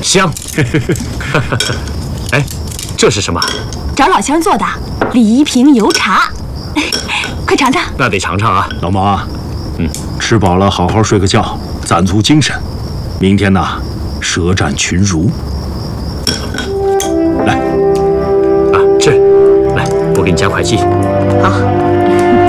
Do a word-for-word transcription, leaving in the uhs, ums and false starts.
香。哎，这是什么？ 找老乡做的梨瓶油茶，快尝尝。 那得尝尝啊， 老毛啊，嗯，吃饱了好好睡个觉，攒足精神。明天呢，舌战群儒。来， 啊，这，来，我给你加块鸡。 好。